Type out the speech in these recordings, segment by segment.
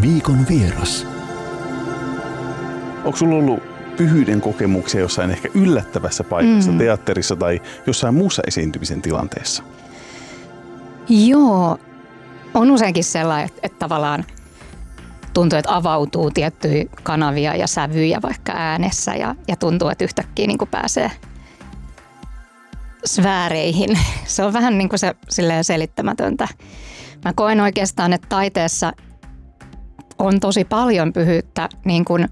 Viikon vieras. Onko sulla ollut pyhyyden kokemuksia jossain ehkä yllättävässä paikassa, teatterissa tai jossain muussa esiintymisen tilanteessa? Joo, on useinkin sellainen, että tavallaan tuntuu, että avautuu tiettyjä kanavia ja sävyjä vaikka äänessä ja tuntuu, että yhtäkkiä niin kuin pääsee sfääreihin. Se on vähän niin kuin se silleen selittämätöntä. Mä koen oikeastaan, että taiteessa on tosi paljon pyhyyttä. Niin kuin,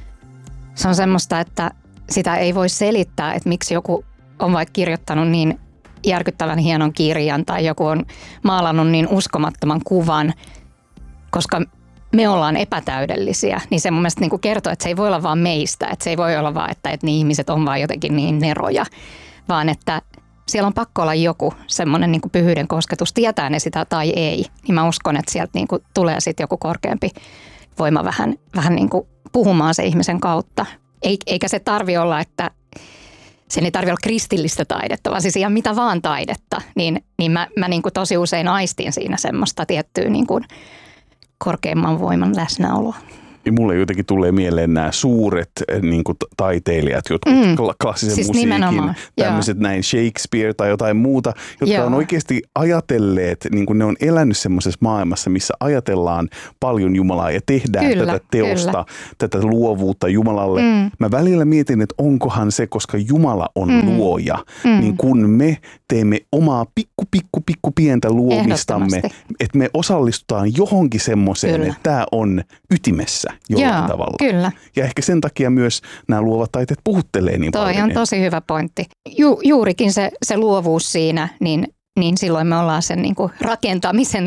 se on semmoista, että sitä ei voi selittää, että miksi joku on vaikka kirjoittanut niin järkyttävän hienon kirjan tai joku on maalannut niin uskomattoman kuvan, koska me ollaan epätäydellisiä, niin se mun mielestä niin kuin kertoo, että se ei voi olla vaan meistä, että se ei voi olla vaan, että ne ihmiset on vaan jotenkin niin neroja, vaan että siellä on pakko olla joku semmoinen niin kuin pyhyyden kosketus, tietää ne sitä tai ei, niin mä uskon, että sieltä niin kuin tulee sitten joku korkeampi voima vähän niin kuin puhumaan se ihmisen kautta. Eikä se tarvi olla, että sen ei tarvitse olla kristillistä taidetta, vaan siis ihan mitä vaan taidetta, niin mä niin kuin tosi usein aistin siinä semmoista tiettyä niin kuin korkeimman voiman läsnäoloa. Ja mulle jotenkin tulee mieleen nämä suuret niin kuin taiteilijat, jotkut klassisen siis musiikin, tämmöiset näin Shakespeare tai jotain muuta, jotka on oikeasti ajatelleet, niin kuin ne on elänyt semmoisessa maailmassa, missä ajatellaan paljon Jumalaa ja tehdään tätä teosta, tätä luovuutta Jumalalle. Mä välillä mietin, että onkohan se, koska Jumala on luoja, niin kun me teemme omaa pikku pientä luomistamme, että me osallistutaan johonkin semmoiseen, että tämä on ytimessä jollain tavalla. Kyllä. Ja ehkä sen takia myös nämä luovat taiteet puhuttelee niin paljon. Toi on tosi hyvä pointti. Juurikin se luovuus siinä, niin silloin me ollaan sen niin kuin rakentamisen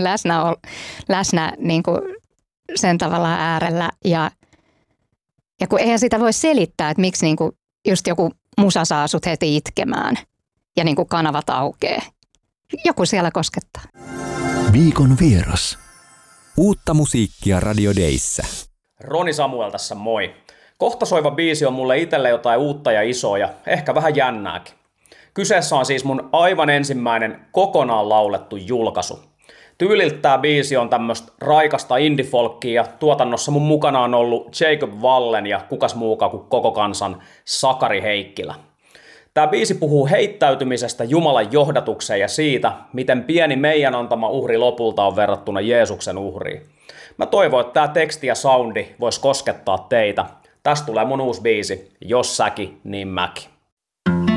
läsnä niin kuin sen tavalla äärellä. Ja kun eihän sitä voi selittää, että miksi niin kuin just joku musa saa sut heti itkemään ja niin kuin kanavat aukeaa. Joku siellä koskettaa. Viikon vieras. Uutta musiikkia Radio Dayssä. Roni Samuel tässä moi. Kohta soiva biisi on mulle itselle jotain uutta ja isoa ja ehkä vähän jännääkin. Kyseessä on siis mun aivan ensimmäinen kokonaan laulettu julkaisu. Tyyliltä tää biisi on tämmöstä raikasta indie-folkkia ja tuotannossa mun mukana on ollut Jacob Wallen ja kukas muukaan kuin koko kansan Sakari Heikkilä. Tää biisi puhuu heittäytymisestä Jumalan johdatukseen ja siitä, miten pieni meidän antama uhri lopulta on verrattuna Jeesuksen uhriin. Mä toivon, että tää teksti ja soundi vois koskettaa teitä. Tästä tulee mun uusi biisi, Jos säkin, niin mäkin.